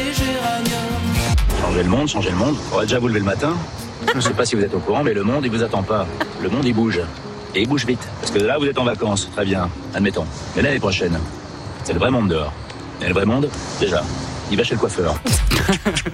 des géraniums. Changer le monde. On va déjà vous lever le matin. Je ne sais pas si vous êtes au courant, mais le monde, il vous attend pas. Le monde, il bouge. Et il bouge vite. Parce que là, vous êtes en vacances. Très bien. Admettons. Mais l'année prochaine, c'est le vrai monde dehors. Et le vrai monde, déjà, il va chez le coiffeur.